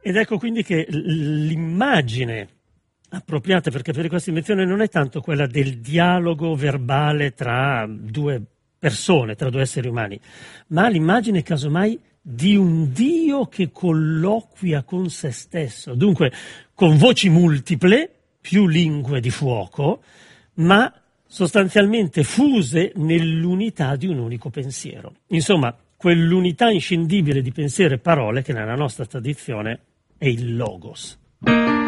Ed ecco quindi che l'immagine appropriata per capire questa dimensione non è tanto quella del dialogo verbale tra due persone, tra due esseri umani, ma l'immagine casomai di un Dio che colloquia con se stesso, dunque con voci multiple, più lingue di fuoco, ma sostanzialmente fuse nell'unità di un unico pensiero. Insomma, quell'unità inscindibile di pensiero e parole che nella nostra tradizione è il Logos.